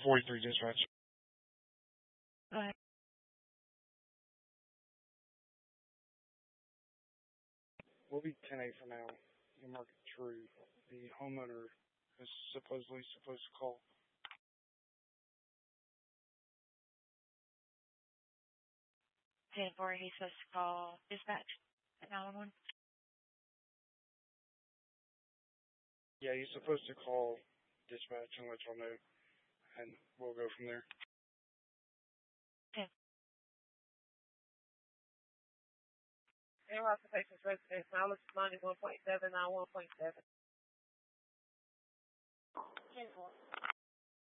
43 dispatch. Alright. We'll be 10-8 for now. You mark it true. The homeowner is supposedly supposed to call. 10-4, he's supposed to call dispatch at 911. Yeah, he's supposed to call dispatch and let y'all know, and we'll go from there. 10. Air occupations residence, mileage 91.7, 91.7. 10-4.